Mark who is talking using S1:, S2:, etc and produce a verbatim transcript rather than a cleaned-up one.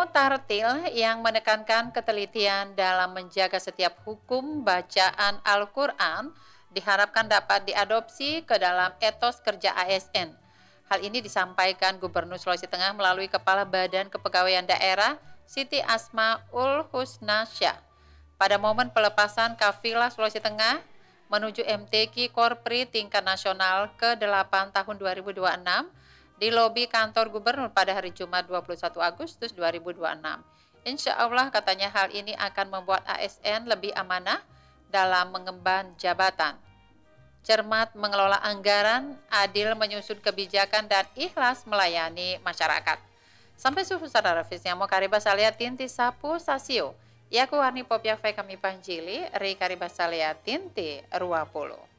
S1: Tartil yang menekankan ketelitian dalam menjaga setiap hukum bacaan Al-Quran diharapkan dapat diadopsi ke dalam etos kerja A S N. Hal ini disampaikan Gubernur Sulawesi Tengah melalui Kepala Badan Kepegawaian Daerah Siti Asmaul Husna Syah pada momen pelepasan kafilah Sulawesi Tengah menuju M T Q Korpri tingkat nasional ke delapan tahun dua ribu dua puluh enam di lobi kantor gubernur pada hari Jumat dua puluh satu Agustus dua ribu dua puluh enam. Insya Allah katanya hal ini akan membuat A S N lebih amanah dalam mengemban jabatan, cermat mengelola anggaran, adil menyusun kebijakan, dan ikhlas melayani masyarakat. Sampai suhu sadara visnya mau kariba saliatin ti sapu sasio. Yaku warni popyak kami panjili, ri kariba saliatin ti ruapuluh.